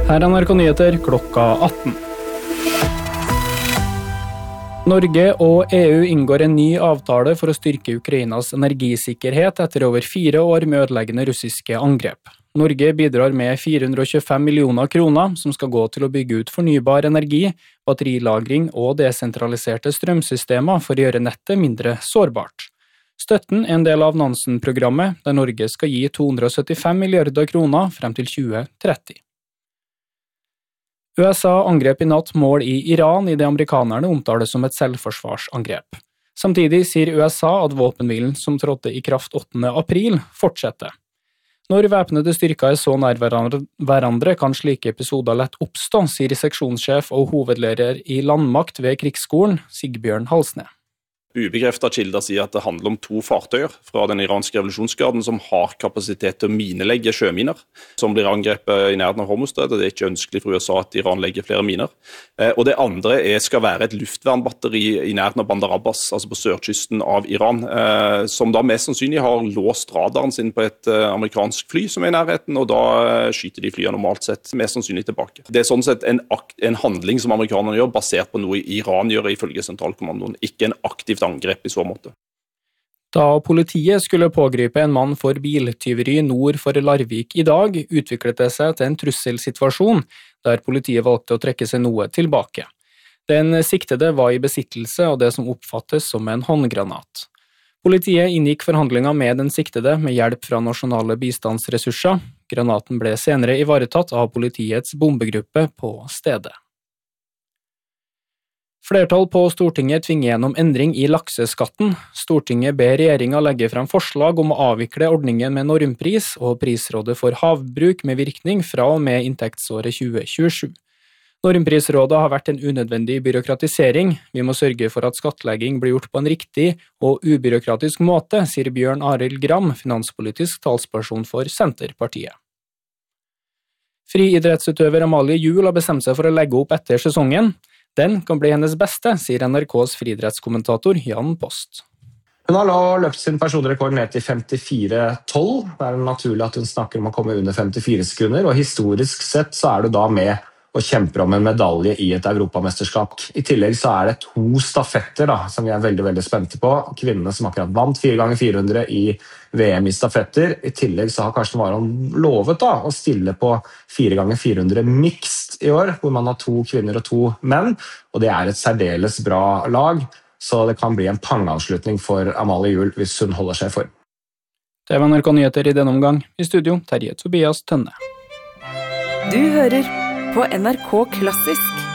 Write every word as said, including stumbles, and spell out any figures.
Her er N R K Nyheter klokka atten. Norge og E U inngår en ny avtale for å styrke Ukrainas energisikkerhet etter over fire år med ødeleggende russiske angrep. Norge bidrar med fire hundre og tjuefem millioner kroner som skal gå til å bygge ut fornybar energi, batterilagring og desentraliserte strømsystemer for å gjøre nettet mindre sårbart. Støtten er en del av Nansen-programmet, der Norge skal gi to hundre og syttifem milliarder kroner frem til tjue tretti. U S A angrep i natt mål i Iran i det amerikanerne omtaler som et selvforsvarsangrep. Samtidig sier U S A at våpenhvilen som trådte i kraft åttende april fortsetter. Når væpnede styrker er så nær hverandre, kan slike episoder lett oppstå, sier seksjonssjef og hovedlærer i landmakt ved krigsskolen, Sigbjørn Halsne. Ubekreftet kilder sier at det handler om to fartøyer fra den iranske revolusjonsgarden som har kapasitet til å minelegge sjøminer, som blir angrepet i nærheten av Hormuzstredet. Det er ikke ønskelig for U S A at Iran legger flere miner. Og det andre er, skal være et luftvernbatteri i nærheten av Bandar Abbas, altså på sørkysten av Iran, som da mest sannsynlig har låst radaren sin på et amerikansk fly som er i nærheten, og da skyter de flyene normalt sett mest sannsynlig tilbake. Det er sånn sett en, en handling som amerikanerne gjør, basert på noe Iran gjør ifølge sentralkommandoen, ikke en aktiv angrep i så måte. Da politiet skulle pågripe en mann for biltyveri nord for Larvik i dag, utviklet det seg til en trusselsituasjon, der politiet valgte å trekke seg noe tilbake. Den siktede var i besittelse av det som oppfattes som en håndgranat. Politiet inngikk forhandlinger med den siktede med hjelp fra nasjonale bistandsressurser. Granaten ble senere ivaretatt av politiets bombegruppe på stedet. Flertall på Stortinget tvinger gjennom endring i lakseskatten. Stortinget ber regjeringen legge frem forslag om å avvikle ordningen med normpris og prisrådet for havbruk med virkning fra og med inntektsåret tjue tjuesju. Normprisrådet har vært en unødvendig byråkratisering. Vi må sørge for at skattlegging blir gjort på en riktig og ubyråkratisk måte, sier Bjørn Arild Gram, finanspolitisk talsperson for Senterpartiet. Friidrettsutøver Amalie Juel har bestemt seg for å legge opp etter sesongen. Den kan bli hennes beste, sier N R K's friidrettskommentator Jan Post. Hun har nå løpt sin personrekord ned til femtifire tolv. Det er naturlig at hun snakker om å komme under femtifire sekunder, og historisk sett så er du da med og kjemper om en medalje i et europamesterskap. I tillegg så er det to stafetter da, som vi er veldig, veldig spente på. Kvinnene som akkurat vant fire ganger fire hundre i V M i stafetter. I tillegg så har Karsten Warholm lovet da, å stille på fire ganger fire hundre mixed i år, hvor man har to kvinner og to menn, og det er et særdeles bra lag, så det kan bli en pangavslutning for Amalie Juel hvis hun holder seg for. Det var N R K Nyheter i denne omgang. I studio, Terje Tobias Tønne. Du hører på N R K Klassisk.